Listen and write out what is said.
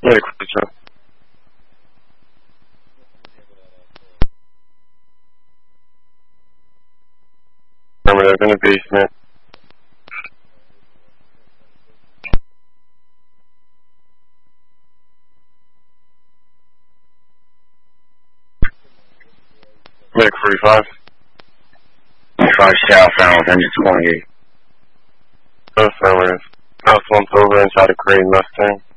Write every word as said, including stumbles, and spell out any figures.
Yeah, Christian. Affirmative, in the basement. Medic forty-five. forty-five southbound, engine twenty-eight. Affirmative. House one's over inside a Crane Mustang.